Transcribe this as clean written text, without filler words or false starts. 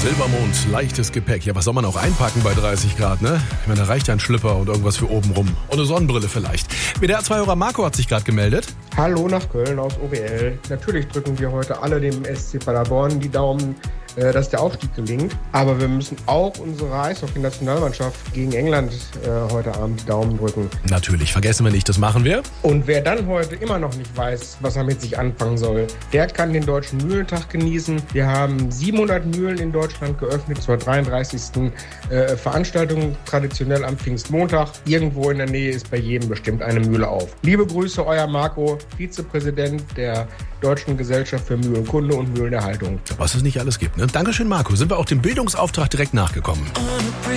Silbermond, leichtes Gepäck. Ja, was soll man auch einpacken bei 30 Grad, ne? Ich meine, da reicht ja ein Schlüpper und irgendwas für oben rum. Und eine Sonnenbrille vielleicht. WDR-2-Hörer Marco hat sich gerade gemeldet. Hallo nach Köln aus OWL. Natürlich drücken wir heute alle dem SC Paderborn die Daumen, dass der Aufstieg gelingt. Aber wir müssen auch unsere Eishockey-Nationalmannschaft gegen England heute Abend die Daumen drücken. Natürlich, vergessen wir nicht, das machen wir. Und wer dann heute immer noch nicht weiß, was er mit sich anfangen soll, der kann den Deutschen Mühlentag genießen. Wir haben 700 Mühlen in Deutschland geöffnet zur 33. Veranstaltung, traditionell am Pfingstmontag. Irgendwo in der Nähe ist bei jedem bestimmt eine Mühle auf. Liebe Grüße, euer Marco, Vizepräsident der Deutschen Gesellschaft für Mühlenkunde und Mühlenerhaltung. Was es nicht alles gibt, ne? Dankeschön, Marco. Sind wir auch dem Bildungsauftrag direkt nachgekommen.